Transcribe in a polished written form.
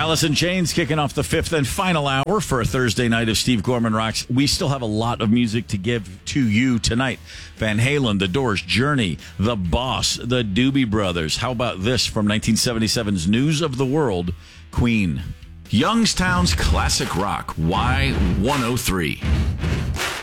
Alice in Chains kicking off the fifth and final hour for a Thursday night of Steve Gorman Rocks. We still have a lot of music to give to you tonight. Van Halen, The Doors, Journey, The Boss, The Doobie Brothers. How about this from 1977's News of the World, Queen. Youngstown's classic rock, Y103.